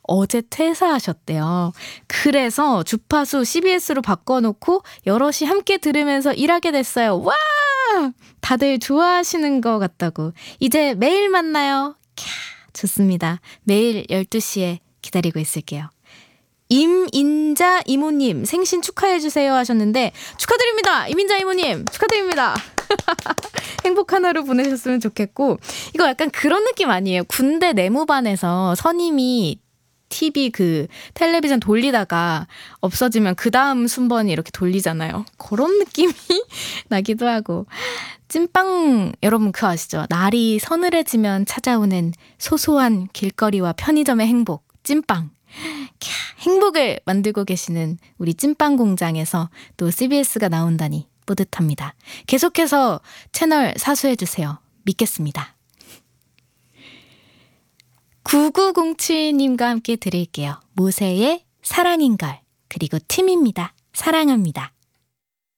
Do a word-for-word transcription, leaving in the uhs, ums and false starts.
어제 퇴사하셨대요. 그래서 주파수 씨비에스로 바꿔놓고 여럿이 함께 들으면서 일하게 됐어요. 와! 다들 좋아하시는 것 같다고. 이제 매일 만나요. 캬, 좋습니다. 매일 열두 시에 기다리고 있을게요. 임인자 이모님 생신 축하해주세요 하셨는데 축하드립니다. 임인자 이모님 축하드립니다. 행복한 하루 보내셨으면 좋겠고, 이거 약간 그런 느낌 아니에요? 군대 내무반에서 선임이 티비 그 텔레비전 돌리다가 없어지면 그 다음 순번이 이렇게 돌리잖아요. 그런 느낌이 나기도 하고. 찐빵 여러분 그거 아시죠? 날이 서늘해지면 찾아오는 소소한 길거리와 편의점의 행복, 찐빵. 캬, 행복을 만들고 계시는 우리 찐빵 공장에서 또 씨비에스가 나온다니 뿌듯합니다. 계속해서 채널 사수해주세요. 믿겠습니다. 구구공칠님과 함께 드릴게요. 모세의 사랑인걸, 그리고 팀입니다. 사랑합니다.